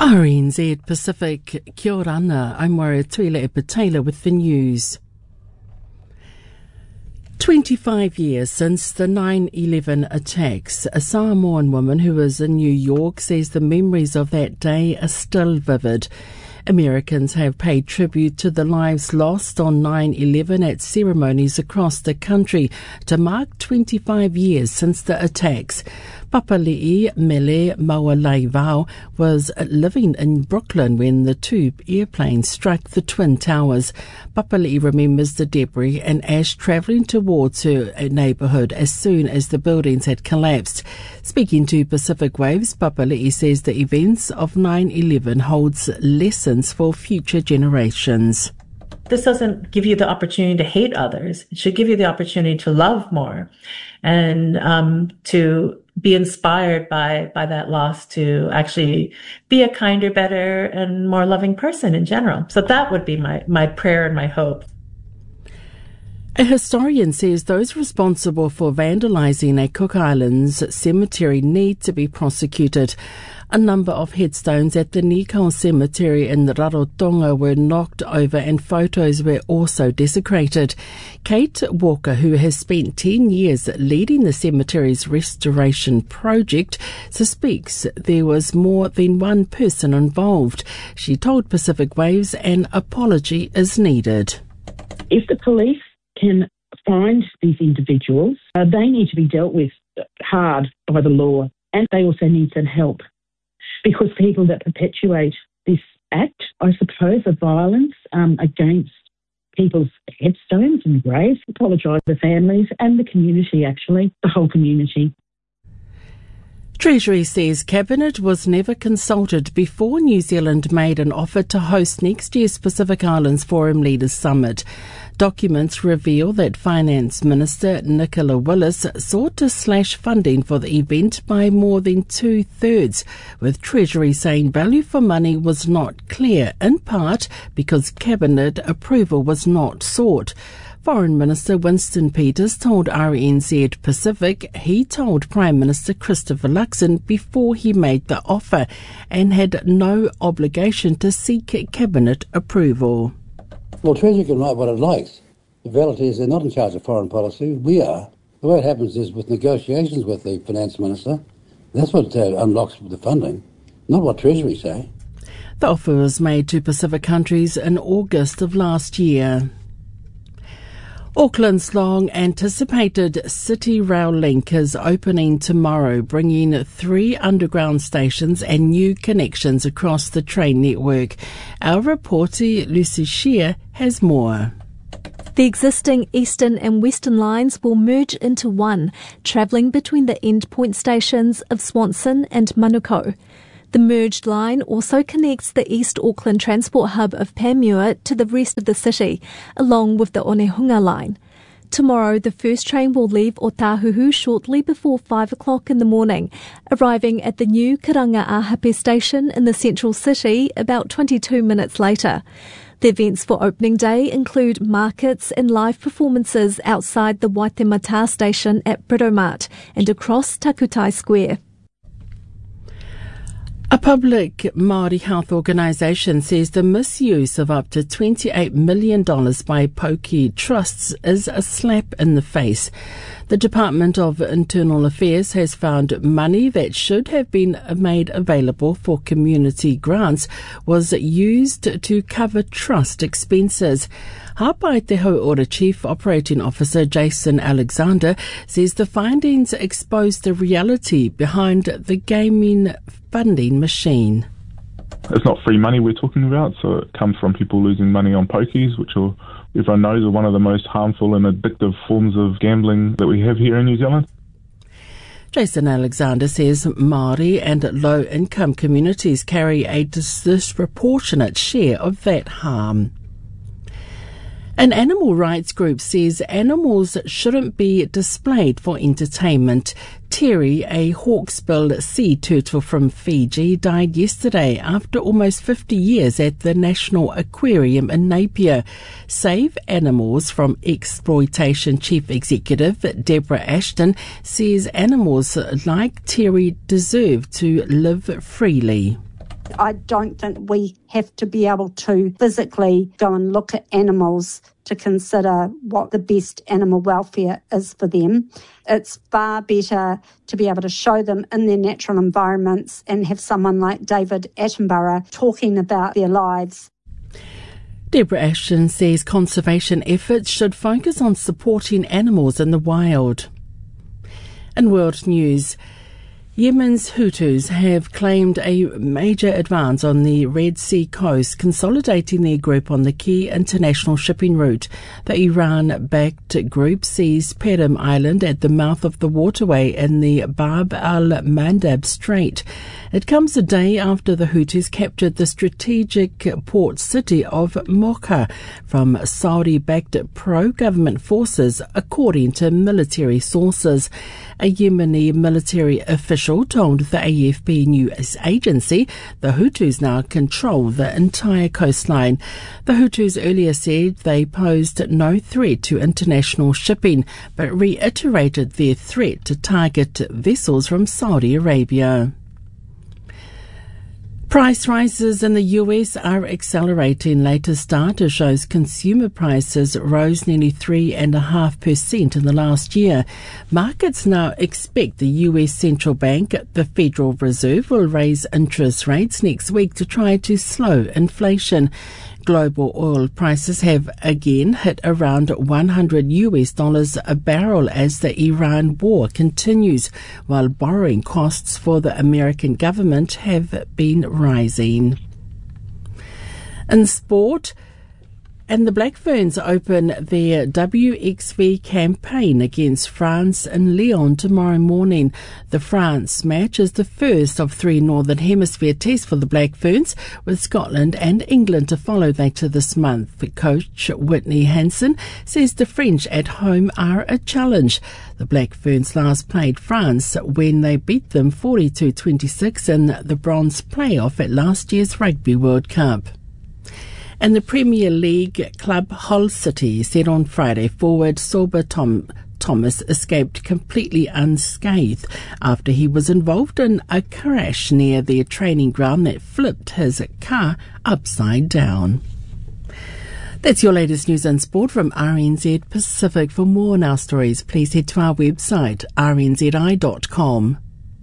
RNZ Pacific, kia ora ana, I'm Maria Tuila Epatela with the news. 25 years since the 9/11 attacks, a Samoan woman who was in New York says the memories of that day are still vivid. Americans have paid tribute to the lives lost on 9/11 at ceremonies across the country to mark 25 years since the attacks. Papali'i Mele Mawalaivao was living in Brooklyn when the two airplanes struck the Twin Towers. Papali'i remembers the debris and ash travelling towards her neighbourhood as soon as the buildings had collapsed. Speaking to Pacific Waves, Papali'i says the events of 9/11 holds lessons for future generations. This doesn't give you the opportunity to hate others. It should give you the opportunity to love more and to be inspired by that loss to actually be a kinder, better, and more loving person in general. So that would be my prayer and my hope. A historian says those responsible for vandalising a Cook Islands cemetery need to be prosecuted. A number of headstones at the Nikau Cemetery in Rarotonga were knocked over and photos were also desecrated. Kate Walker, who has spent 10 years leading the cemetery's restoration project, suspects there was more than one person involved. She told Pacific Waves an apology is needed. If the police can find these individuals, they need to be dealt with hard by the law, and they also need some help. Because people that perpetuate this act, I suppose, of violence against people's headstones and graves, apologise to the families and the community, actually, the whole community. Treasury says Cabinet was never consulted before New Zealand made an offer to host next year's Pacific Islands Forum Leaders Summit. Documents reveal that Finance Minister Nicola Willis sought to slash funding for the event by more than 2/3, with Treasury saying value for money was not clear, in part because Cabinet approval was not sought. Foreign Minister Winston Peters told RNZ Pacific he told Prime Minister Christopher Luxon before he made the offer and had no obligation to seek Cabinet approval. Well, Treasury can write what it likes. The reality is they're not in charge of foreign policy. We are. The way it happens is with negotiations with the Finance Minister. That's what unlocks the funding, not what Treasury say. The offer was made to Pacific countries in August of last year. Auckland's long-anticipated City Rail Link is opening tomorrow, bringing 3 underground stations and new connections across the train network. Our reporter Lucy Shear has more. The existing eastern and western lines will merge into one, travelling between the endpoint stations of Swanson and Manukau. The merged line also connects the East Auckland transport hub of Panmure to the rest of the city, along with the Onehunga line. Tomorrow, the first train will leave Otahuhu shortly before 5 o'clock in the morning, arriving at the new Karanga Ahape station in the central city about 22 minutes later. The events for opening day include markets and live performances outside the Waitemata station at Britomart and across Takutai Square. A public Māori health organisation says the misuse of up to $28 million by Poki trusts is a slap in the face. The Department of Internal Affairs has found money that should have been made available for community grants was used to cover trust expenses. Hapai Te Hauora Chief Operating Officer Jason Alexander says the findings expose the reality behind the gaming funding machine. It's not free money we're talking about, so it comes from people losing money on pokies, which everyone knows are one of the most harmful and addictive forms of gambling that we have here in New Zealand. Jason Alexander says Māori and low-income communities carry a disproportionate share of that harm. An animal rights group says animals shouldn't be displayed for entertainment. Terry, a hawksbill sea turtle from Fiji, died yesterday after almost 50 years at the National Aquarium in Napier. Save Animals from Exploitation Chief Executive Deborah Ashton says animals like Terry deserve to live freely. I don't think we have to be able to physically go and look at animals to consider what the best animal welfare is for them. It's far better to be able to show them in their natural environments and have someone like David Attenborough talking about their lives. Deborah Ashton says conservation efforts should focus on supporting animals in the wild. In world news, Yemen's Houthis have claimed a major advance on the Red Sea coast, consolidating their grip on the key international shipping route. The Iran-backed group seized Perim Island at the mouth of the waterway in the Bab al-Mandab Strait. It comes a day after the Houthis captured the strategic port city of Mocha from Saudi-backed pro-government forces, according to military sources. A Yemeni military official told the AFP news agency the Houthis now control the entire coastline. The Houthis earlier said they posed no threat to international shipping, but reiterated their threat to target vessels from Saudi Arabia. Price rises in the US are accelerating. Latest data shows consumer prices rose nearly 3.5% in the last year. Markets now expect the US Central Bank, the Federal Reserve, will raise interest rates next week to try to slow inflation. Global oil prices have again hit around $100 a barrel as the Iran war continues, while borrowing costs for the American government have been rising. In sport, and the Black Ferns open their WXV campaign against France in Lyon tomorrow morning. The France match is the first of 3 Northern Hemisphere tests for the Black Ferns, with Scotland and England to follow later this month. Coach Whitney Hansen says the French at home are a challenge. The Black Ferns last played France when they beat them 42-26 in the bronze playoff at last year's Rugby World Cup. And the Premier League club Hull City said on Friday forward Sorba Thomas escaped completely unscathed after he was involved in a crash near their training ground that flipped his car upside down. That's your latest news and sport from RNZ Pacific. For more on our stories, please head to our website, rnzi.com.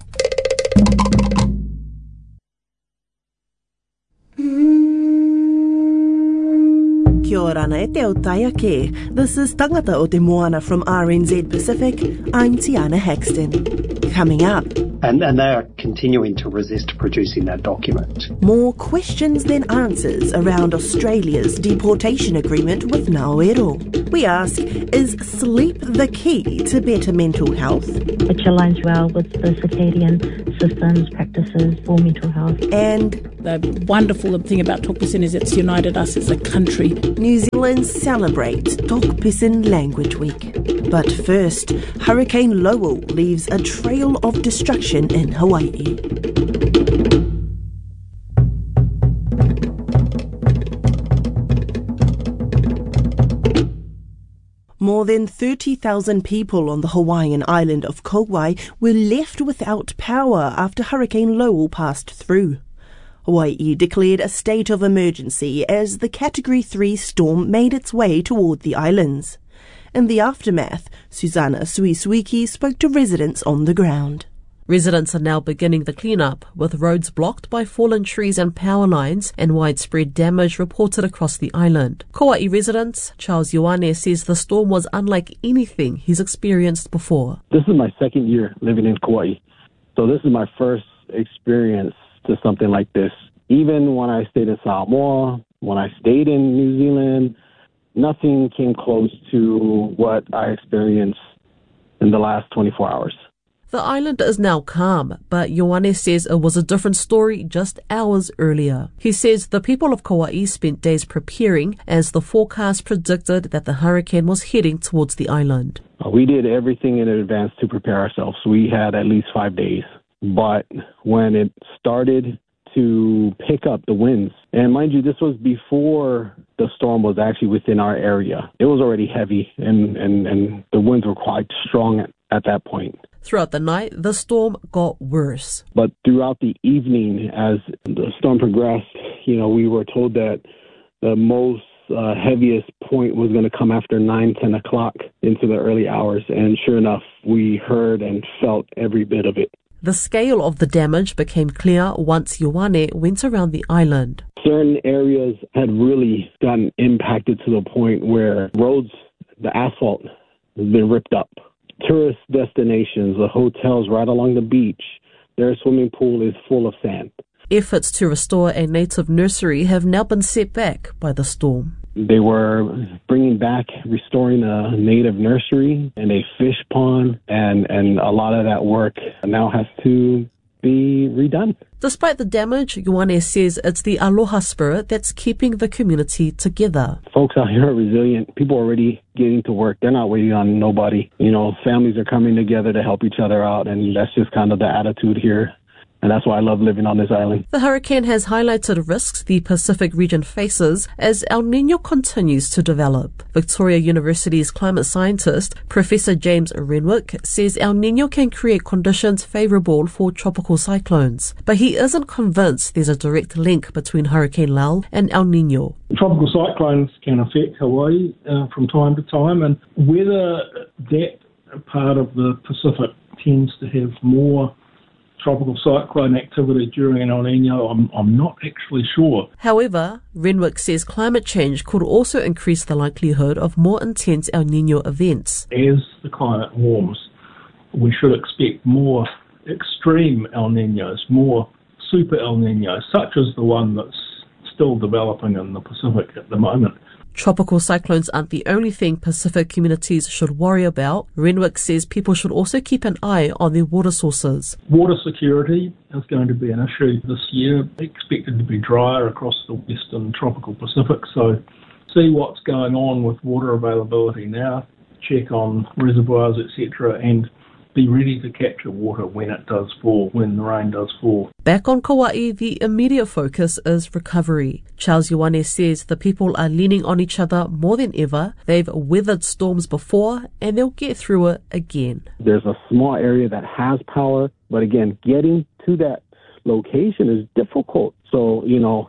Kia ora ana e te o taia ke. This is Tangata o Te Moana from RNZ Pacific. I'm Tiana Haxton. Coming up. And they are continuing to resist producing that document. More questions than answers around Australia's deportation agreement with Ngauero. We ask, is sleep the key to better mental health? Which aligns well with the circadian systems, practices for mental health. And the wonderful thing about Tokpisin is it's united us as a country. New Zealand celebrates Tokpisin Language Week. But first, Hurricane Lowell leaves a trail of destruction in Hawaii. More than 30,000 people on the Hawaiian island of Kauai were left without power after Hurricane Lowell passed through. Hawaii declared a state of emergency as the Category 3 storm made its way toward the islands. In the aftermath, Susanna Suisuiki spoke to residents on the ground. Residents are now beginning the clean-up, with roads blocked by fallen trees and power lines and widespread damage reported across the island. Kauai resident Charles Ioane says the storm was unlike anything he's experienced before. This is my second year living in Kauai, so this is my first experience to something like this. Even when I stayed in Samoa, when I stayed in New Zealand, nothing came close to what I experienced in the last 24 hours. The island is now calm, but Ioane says it was a different story just hours earlier. He says the people of Kauai spent days preparing as the forecast predicted that the hurricane was heading towards the island. We did everything in advance to prepare ourselves. We had at least 5 days. But when it started to pick up the winds, and mind you, this was before the storm was actually within our area. It was already heavy, and the winds were quite strong at that point. Throughout the night, the storm got worse. But throughout the evening, as the storm progressed, we were told that the most heaviest point was going to come after 10 o'clock into the early hours. And sure enough, we heard and felt every bit of it. The scale of the damage became clear once Ioane went around the island. Certain areas had really gotten impacted to the point where roads, the asphalt, has been ripped up. Tourist destinations, the hotels right along the beach, their swimming pool is full of sand. Efforts to restore a native nursery have now been set back by the storm. They were restoring a native nursery and a fish pond, and a lot of that work now has to be redone. Despite the damage, Ioane says it's the aloha spirit that's keeping the community together. Folks out here are resilient. People are already getting to work. They're not waiting on nobody. Families are coming together to help each other out, and that's just kind of the attitude here. And that's why I love living on this island. The hurricane has highlighted risks the Pacific region faces as El Niño continues to develop. Victoria University's climate scientist, Professor James Renwick, says El Niño can create conditions favourable for tropical cyclones. But he isn't convinced there's a direct link between Hurricane Lal and El Niño. Tropical cyclones can affect Hawaii from time to time, and whether that part of the Pacific tends to have more tropical cyclone activity during an El Niño, I'm not actually sure. However, Renwick says climate change could also increase the likelihood of more intense El Niño events. As the climate warms, we should expect more extreme El Niños, more super El Niños, such as the one that's still developing in the Pacific at the moment. Tropical cyclones aren't the only thing Pacific communities should worry about. Renwick says people should also keep an eye on their water sources. Water security is going to be an issue this year. Expected to be drier across the western tropical Pacific, so see what's going on with water availability now, check on reservoirs, etc., and be ready to capture water when it does fall, when the rain does fall. Back on Kauai, the immediate focus is recovery. Charles Ioane says the people are leaning on each other more than ever. They've weathered storms before and they'll get through it again. There's a small area that has power, but again, getting to that location is difficult. So,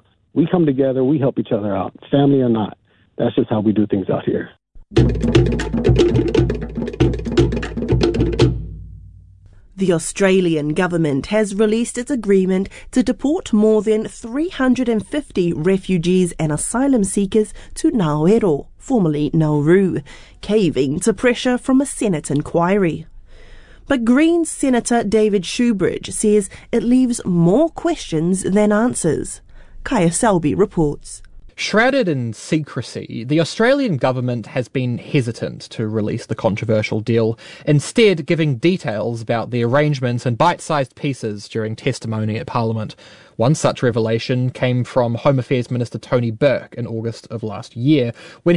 we come together, we help each other out, family or not. That's just how we do things out here. The Australian government has released its agreement to deport more than 350 refugees and asylum seekers to Naoero, formerly Nauru, caving to pressure from a Senate inquiry. But Greens Senator David Shoebridge says it leaves more questions than answers. Kaya Selby reports. Shrouded in secrecy, the Australian government has been hesitant to release the controversial deal, instead giving details about the arrangements in bite-sized pieces during testimony at Parliament. One such revelation came from Home Affairs Minister Tony Burke in August of last year, when